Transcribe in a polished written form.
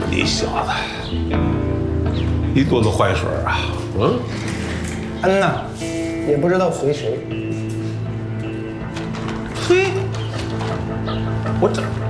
你小子，一肚子坏水啊！嗯， 恩呐，也不知道随谁。 嘿，我这。